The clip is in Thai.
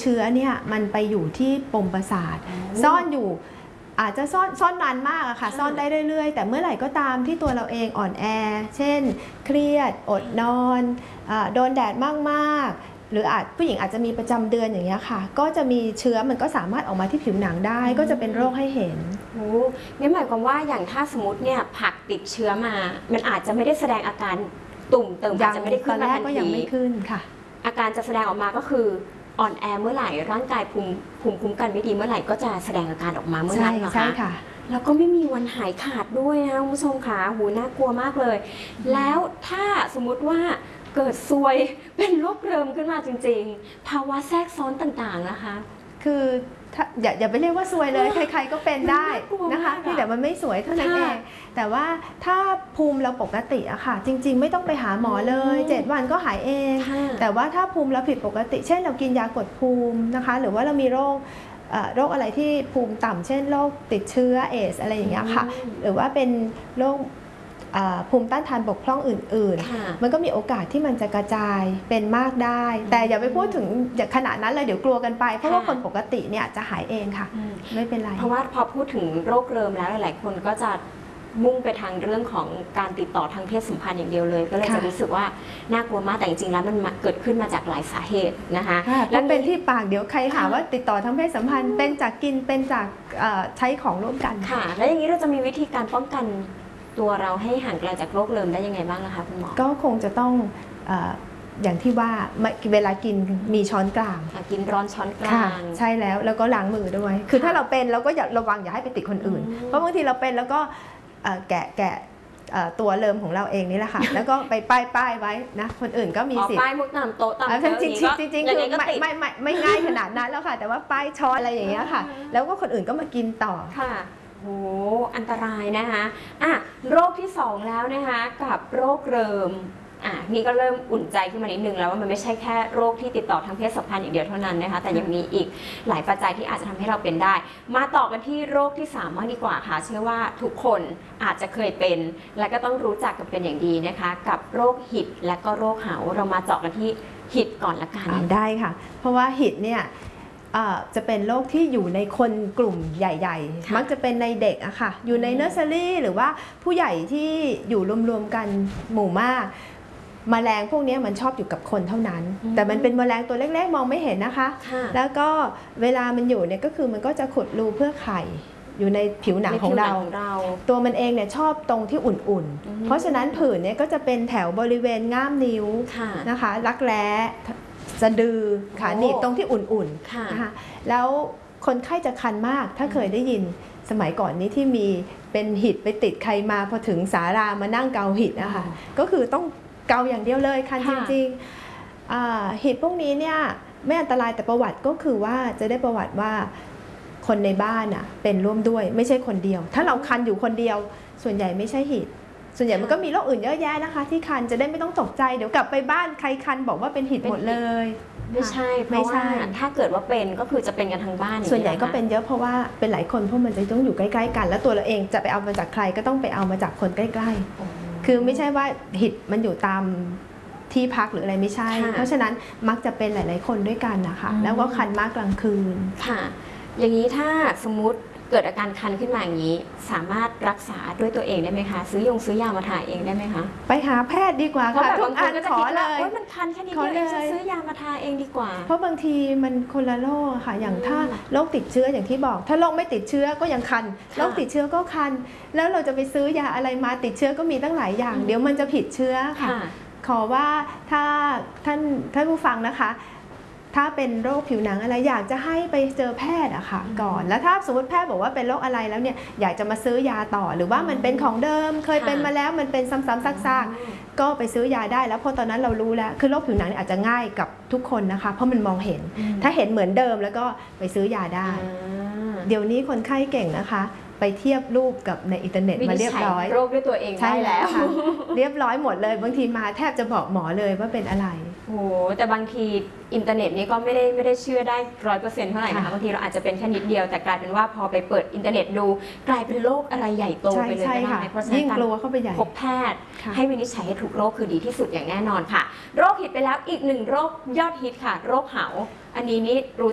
ชื้อเนี่ยมันไปอยู่ที่ปมประสาทซ่อนอยู่อาจจะซ่อนนานมากอะค่ะซ่อนได้เรื่อยๆแต่เมื่อไหร่ก็ตามที่ตัวเราเองอ่อนแอเช่นเครียดอดนอนโดนแดดมากๆหรือผู้หญิงอาจจะมีประจำเดือนอย่างเงี้ยค่ะก็จะมีเชื้อมันก็สามารถออกมาที่ผิวหนังได้ก็จะเป็นโรคให้เห็นโอ้นี่หมายความว่าอย่างถ้าสมมติเนี่ยผักติดเชื้อมามันอาจจะไม่ได้แสดงอาการตุ่มเติมอาจจะไม่ได้ขึ้นมาทันทีก็ยังไม่ขึ้นค่ะอาการจะแสดงออกมาก็คืออ่อนแอเมื่อไหร่ร่างกายภูมิคุ้มกันไม่ดีเมื่อไหร่ก็จะแสดงอาการออกมาเมื่อนั้นเหรอคะใช่ค่ะแล้วก็ไม่มีวันหายขาดด้วยนะคุณผู้ชมค่ะหูน่ากลัวมากเลยแล้วถ้าสมมุติว่าเกิดซวยเป็นโรคเริมขึ้นมาจริงๆภาวะแทรกซ้อนต่างๆนะคะคืออย่าไปเรียกว่าซวยเลยใครๆก็เป็นได้นะคะที่แต่มันไม่สวยเท่านั้นเองแต่ว่าถ้าภูมิเราปกติอะค่ะจริงๆไม่ต้องไปหาหมอเลย7 วันก็หายเองแต่ว่าถ้าภูมิเราผิดปกติเช่นเรากินยากดภูมินะคะหรือว่าเรามีโรคอะไรที่ภูมิต่ำเช่นโรคติดเชื้อเอสอะไรอย่างเงี้ยค่ะหรือว่าเป็นโรคภูมิต้านทานบกพร่องอื่นๆมันก็มีโอกาสที่มันจะกระจายเป็นมากได้แต่อย่าไปพูดถึงขนาดนั้นเลยเดี๋ยวกลัวกันไปเพราะว่าคนปกติเนี่ยจะหายเองค่ะไม่เป็นไรเพราะว่าพอพูดถึงโรคเริมแล้วหลายๆคนก็จะมุ่งไปทางเรื่องของการติดต่อทางเพศสัมพันธ์อย่างเดียวเลยก็เลยจะรู้สึกว่าน่ากลัวมากแต่จริงๆแล้วมันเกิดขึ้นมาจากหลายสาเหตุนะคะแล้วเป็นที่ปากเดี๋ยวใครหาว่าติดต่อทางเพศสัมพันธ์เป็นจากกินเป็นจากใช้ของร่วมกันค่ะแล้วอย่างนี้เราจะมีวิธีการป้องกันตัวเราให้ห่างไกลจากโรคเริมได้ยังไงบ้างนะคะคุณหมอก็คงจะต้องอย่างที่ว่าเวลากินมีช้อนกลางกินร้อนช้อนกลางใช่แล้วก็ล้างมือด้วยคือถ้าเราเป็นเราก็อย่าระวังอย่าให้ไปติดคนอื่นเพราะบางทีเราเป็นแล้วก็แกะตัวเริมของเราเองนี่แหละค่ะแล้วก็ไปป้ายไว้นะคนอื่นก็มีสิทธิ์ป้ายมุกตามโต๊ะตามจริงคือไม่ง่ายขนาดนั้นแล้วค่ะแต่ว่าป้ายช้อนอะไรอย่างเงี้ยค่ะแล้วก็คนอื่นก็มากินต่อค่ะโอ้อันตรายนะคะโรคที่2แล้วนะคะกับโรคเริมนี่ก็เริ่มอุ่นใจขึ้นมานิดนึงแล้วว่ามันไม่ใช่แค่โรคที่ติดต่อทางเพศสัมพันธ์อย่างเดียวเท่านั้นนะคะแต่ยังมีอีกหลายปัจจัยที่อาจจะทำให้เราเป็นได้มาต่อกันที่โรคที่3มากดีกว่าค่ะเชื่อว่าทุกคนอาจจะเคยเป็นและก็ต้องรู้จักกันเป็นอย่างดีนะคะกับโรคหิดและก็โรคเหาเรามาเจาะกันที่หิดก่อนละกันได้ค่ะเพราะว่าหิดเนี่ยจะเป็นโรคที่อยู่ในคนกลุ่มใหญ่ๆมักจะเป็นในเด็กอะค่ะอยู่ในเนอร์เซอรี่หรือว่าผู้ใหญ่ที่อยู่รวมๆกันหมู่มากแมลงพวกนี้มันชอบอยู่กับคนเท่านั้นแต่มันเป็นแมลงตัวเล็กๆมองไม่เห็นนะคะแล้วก็เวลามันอยู่เนี่ยก็คือมันก็จะขุดรูเพื่อไข่อยู่ในผิวหนังของเราตัวมันเองเนี่ยชอบตรงที่อุ่นๆเพราะฉะนั้นผื่นเนี่ยก็จะเป็นแถวบริเวณง่ามนิ้วนะคะรักแร้สะดือขาหนีบตรงที่อุ่นๆนะคะแล้วคนไข้จะคันมากถ้าเคยได้ยินสมัยก่อนนี้ที่มีเป็นหิดไปติดใครมาพอถึงศาลามานั่งเกาหิดนะคะก็คือต้องเกาอย่างเดียวเลยคันจริงๆหิดพวกนี้เนี่ยไม่อันตรายแต่ประวัติก็คือว่าจะได้ประวัติว่าคนในบ้านเป็นร่วมด้วยไม่ใช่คนเดียวถ้าเราคันอยู่คนเดียวส่วนใหญ่ไม่ใช่หิดส่วนใหญ่มันก็มีโรคอื่นเยอะแยะนะคะที่คันจะได้ไม่ต้องตกใจเดี๋ยวกลับไปบ้านใครคันบอกว่าเป็นหิดหมดเลยไม่ใช่เพราะว่าถ้าเกิดว่าเป็นก็คือจะเป็นกันทั้งบ้านส่วนใหญ่ก็เป็นเยอะเพราะว่าเป็นหลายคนเพราะมันจะต้องอยู่ใกล้ๆกันแล้วตัวเราเองจะไปเอามาจากใครก็ต้องไปเอามาจากคนใกล้ๆคือไม่ใช่ว่าหิดมันอยู่ตามที่พักหรืออะไรไม่ใช่เพราะฉะนั้นมักจะเป็นหลายๆคนด้วยกันนะคะแล้วก็คันมากกลางคืนค่ะอย่างนี้ถ้าสมมุติเกิดอาการคันขึ้นมาอย่างนี้สามารถรักษาด้วยตัวเองได้ไหมคะซื้อยามาถ่ายเองได้ไหมคะไปหาแพทย์ดีกว่าค่ะทุกอันขอเลยว่ามันคันแค่นี้เดียวซื้อยามาทาเองดีกว่าเพราะบางทีมันคนละโรคค่ะอย่างถ้าโรคติดเชื้ออย่างที่บอกถ้าโรคไม่ติดเชื้อก็ยังคันโรคติดเชื้อก็คันแล้วเราจะไปซื้อยาอะไรมาติดเชื้อก็มีตั้งหลายอย่างเดี๋ยวมันจะผิดเชื้อค่ะขอว่าถ้าท่านผู้ฟังนะคะถ้าเป็นโรคผิวหนังอะไรอยากจะให้ไปเจอแพทย์อะค่ะก่อนแล้วถ้าสมมติแพทย์บอกว่าเป็นโรคอะไรแล้วเนี่ยอยากจะมาซื้อยาต่อหรือว่ามันเป็นของเดิมเคยเป็นมาแล้วมันเป็นซ้ำๆซากๆก็ไปซื้อยาได้แล้วเพราะตอนนั้นเรารู้แล้วคือโรคผิวหนังอาจจะง่ายกับทุกคนนะคะเพราะมันมองเห็นถ้าเห็นเหมือนเดิมแล้วก็ไปซื้อยาได้เดี๋ยวนี้คนไข้เก่งนะคะไปเทียบรูปกับในอินเทอร์เน็ตมาเรียบร้อยโรคด้วยตัวเองได้แล้วเรียบร้อยหมดเลยบางทีมาแทบจะบอกหมอเลยว่าเป็นอะไรโอ้แต่บางทีอินเทอร์เน็ตนี้ก็ไม่ได้เชื่อได้100%เท่าไหร่นะคะบางทีเราอาจจะเป็นแค่นิดเดียวแต่กลายเป็นว่าพอไปเปิดอินเทอร์เน็ตดูกลายเป็นโรคอะไรใหญ่โตไปเลยนะคะเพราะฉะนั้นยิ่งกลัวเข้าไปใหญ่พบแพทย์ให้วินิจฉัยให้ถูกโรคคือดีที่สุดอย่างแน่นอนค่ะโรคหิดไปแล้วอีกหนึ่งโรคยอดฮิตค่ะโรคเหาอันนี้นี่รู้